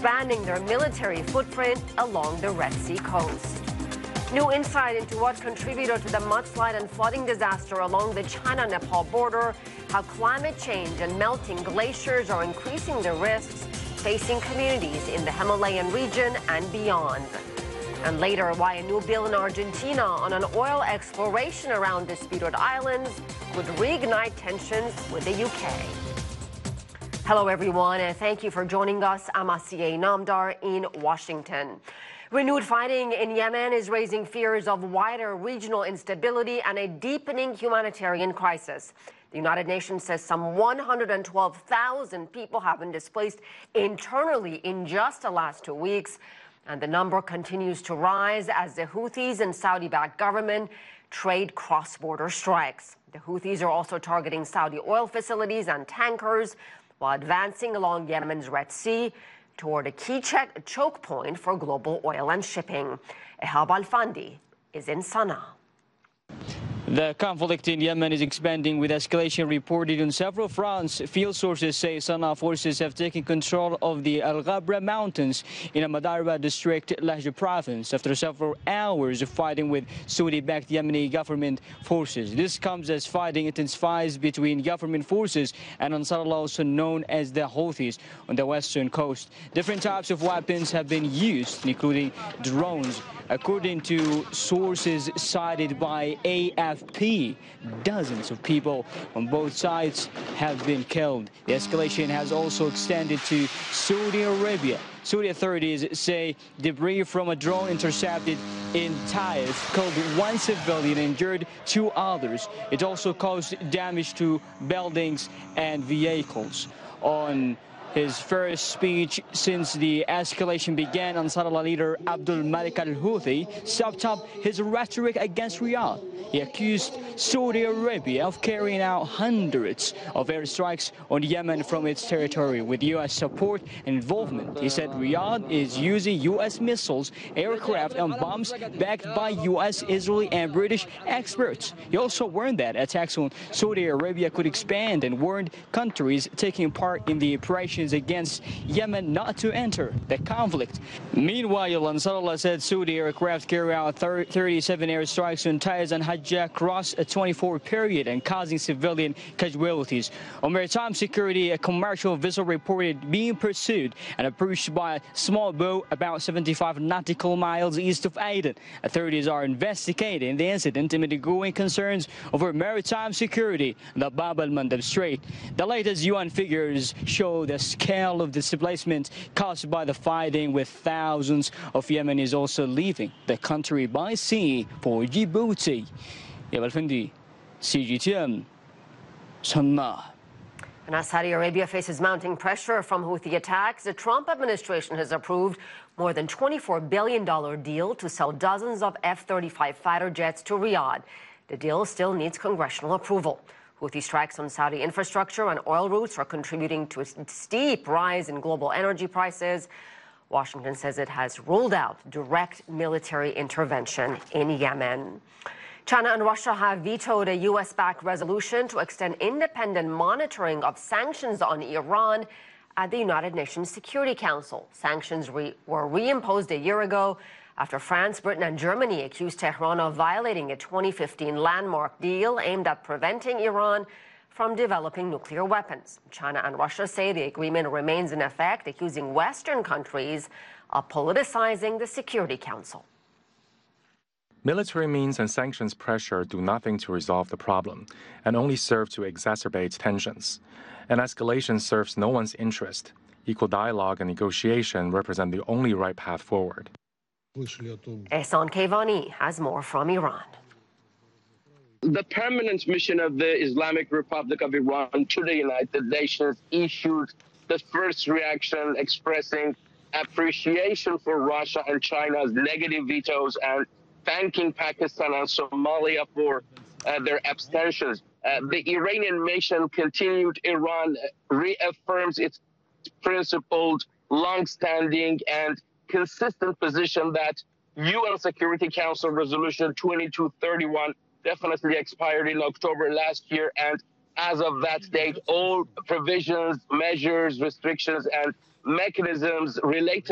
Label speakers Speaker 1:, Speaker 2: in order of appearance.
Speaker 1: expanding their military footprint along the Red Sea coast. New insight into what contributed to the mudslide and flooding disaster along the China-Nepal border, how climate change and melting glaciers are increasing the risks facing communities in the Himalayan region and beyond. And later, why a new bill in Argentina on an oil exploration around disputed islands would reignite tensions with the UK. Hello, everyone, and thank you for joining us. I'm Asiye Namdar in Washington. Renewed fighting in Yemen is raising fears of wider regional instability and a deepening humanitarian crisis. The United Nations says some 112,000 people have been displaced internally in just the last 2 weeks. And the number continues to rise as the Houthis and Saudi-backed government trade cross-border strikes. The Houthis are also targeting Saudi oil facilities and tankers while advancing along Yemen's Red Sea toward a key choke point for global oil and shipping. Ehab Al-Fandi is in Sana'a.
Speaker 2: The conflict in Yemen is expanding with escalation reported on several fronts. Field sources say Sana'a forces have taken control of the Al Ghabra mountains in Madarba district, Lahja province, after several hours of fighting with Saudi-backed Yemeni government forces. This comes as fighting intensifies between government forces and Ansarullah, also known as the Houthis, on the western coast. Different types of weapons have been used, including drones. According to sources cited by AFP, dozens of people on both sides have been killed. The escalation has also extended to Saudi Arabia. Saudi authorities say debris from a drone intercepted in Taiz killed one civilian and injured 2 others. It also caused damage to buildings and vehicles. On his first speech since the escalation began, Ansarullah leader Abdul Malik al-Houthi stepped up his rhetoric against Riyadh. He accused Saudi Arabia of carrying out hundreds of airstrikes on Yemen from its territory with U.S. support and involvement. He said Riyadh is using U.S. missiles, aircraft, and bombs backed by U.S., Israeli, and British experts. He also warned that attacks on Saudi Arabia could expand and warned countries taking part in the operation against Yemen not to enter the conflict. Meanwhile, Ansarullah said Saudi aircraft carry out 37 airstrikes on Taiz and Hajjah across a 24-hour period and causing civilian casualties. On maritime security, a commercial vessel reported being pursued and approached by a small boat about 75 nautical miles east of Aden. Authorities are investigating the incident amid growing concerns over maritime security in the Bab al-Mandab Strait. The latest UN figures show the scale of displacement caused by the fighting, with thousands of Yemenis also leaving the country by sea for Djibouti. Ehab Al-Fandi, CGTN, Sana'a.
Speaker 1: And as Saudi Arabia faces mounting pressure from Houthi attacks, the Trump administration has approved more than $24 billion deal to sell dozens of F-35 fighter jets to Riyadh. The deal still needs congressional approval. Houthi strikes on Saudi infrastructure and oil routes are contributing to a steep rise in global energy prices. Washington says it has ruled out direct military intervention in Yemen. China and Russia have vetoed a U.S.-backed resolution to extend independent monitoring of sanctions on Iran at the United Nations Security Council. Sanctions were reimposed a year ago after France, Britain, and Germany accused Tehran of violating a 2015 landmark deal aimed at preventing Iran from developing nuclear weapons. China and Russia say the agreement remains in effect, accusing Western countries of politicizing the Security Council.
Speaker 3: Military means and sanctions pressure do nothing to resolve the problem and only serve to exacerbate tensions. An escalation serves no one's interest. Equal dialogue and negotiation represent the only right path forward.
Speaker 1: Ehsan Kevani has more from Iran.
Speaker 4: The permanent mission of the Islamic Republic of Iran to the United Nations issued the first reaction expressing appreciation for Russia and China's negative vetoes and thanking Pakistan and Somalia for their abstentions. The Iranian mission continued. Iran reaffirms its principled, long-standing, and consistent position that UN Security Council Resolution 2231 definitely expired in October last year, and as of that date, all provisions, measures, restrictions, and mechanisms related